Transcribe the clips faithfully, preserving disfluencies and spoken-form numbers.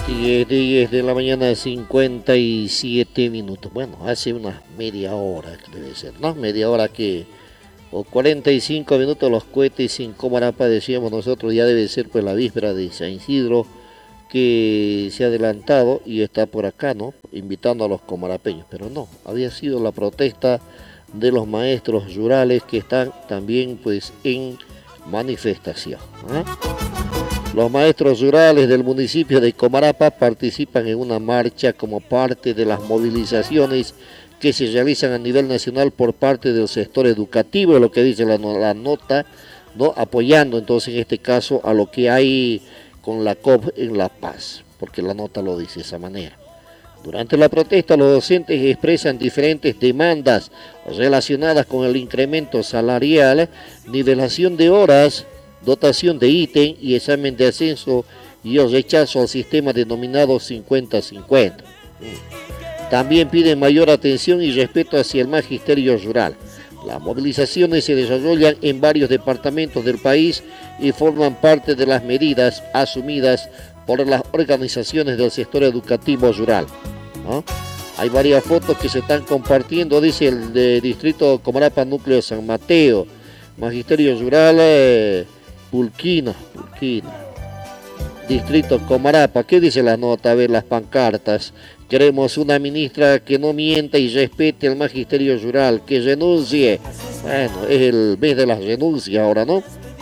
diez, diez de la mañana, cincuenta y siete minutos. Bueno, hace una media hora que debe ser, ¿no? Media hora que, o cuarenta y cinco minutos los cohetes sin Comarapa, decíamos nosotros, ya debe ser pues la víspera de San Isidro, que se ha adelantado y está por acá, ¿no? Invitando a los comarapeños, pero no, había sido la protesta de los maestros rurales que están también pues en manifestación, ¿eh? Los maestros rurales del municipio de Comarapa participan en una marcha como parte de las movilizaciones que se realizan a nivel nacional por parte del sector educativo, es lo que dice la, la nota, ¿no? Apoyando entonces en este caso a lo que hay con la C O P en La Paz, porque la nota lo dice de esa manera. Durante la protesta, los docentes expresan diferentes demandas relacionadas con el incremento salarial, nivelación de horas, dotación de ítem y examen de ascenso y el rechazo al sistema denominado cincuenta cincuenta. También piden mayor atención y respeto hacia el magisterio rural. Las movilizaciones se desarrollan en varios departamentos del país y forman parte de las medidas asumidas por las organizaciones del sector educativo rural, ¿no? Hay varias fotos que se están compartiendo, dice el de Distrito Comarapa, Núcleo San Mateo, Magisterio Rural, eh, Pulquina, Pulquina, Distrito Comarapa. ¿Qué dice la nota? A ver, las pancartas. Queremos una ministra que no mienta y respete el magisterio rural, que renuncie. Bueno, es el mes de las renuncias ahora, ¿no?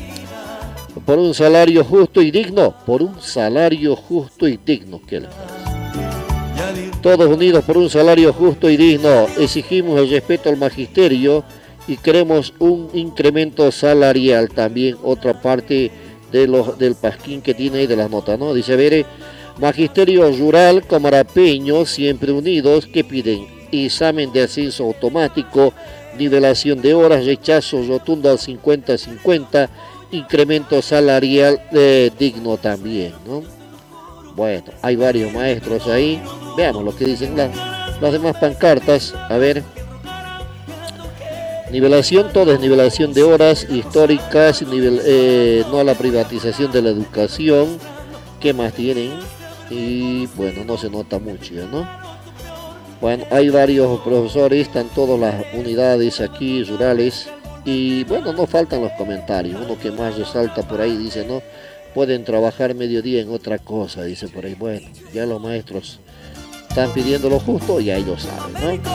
Por un salario justo y digno, por un salario justo y digno. ¿Qué les parece? Todos unidos por un salario justo y digno, exigimos el respeto al magisterio y queremos un incremento salarial. También otra parte de los, del pasquín que tiene ahí de las notas, ¿no? Dice, veré, magisterio rural comarapeño, siempre unidos, que piden examen de ascenso automático, nivelación de horas, rechazo rotundo al cincuenta cincuenta, incremento salarial eh, digno también, ¿no? Bueno, hay varios maestros ahí. Veamos lo que dicen las, las demás pancartas. A ver. Nivelación, todo es nivelación de horas históricas, nivel, eh, no a la privatización de la educación. ¿Qué más tienen? Y bueno, no se nota mucho, ¿no? Bueno, hay varios profesores, están todas las unidades aquí rurales. Y bueno, no faltan los comentarios. Uno que más resalta por ahí dice, ¿no? Pueden trabajar mediodía en otra cosa, dice por ahí. Bueno, ya los maestros están pidiendo lo justo y ahí lo saben, ¿no?